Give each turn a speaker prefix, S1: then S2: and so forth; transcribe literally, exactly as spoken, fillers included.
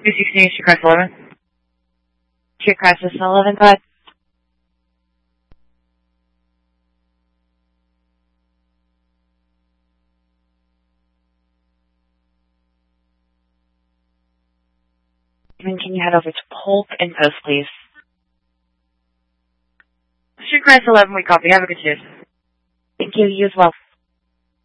S1: two sixteen, Street Crisis eleven.
S2: Street Crisis eleven, go ahead. Can you head over to Polk and Post, please?
S1: Street Crisis eleven, we copy. Have a good shift.
S2: Thank you. You as well.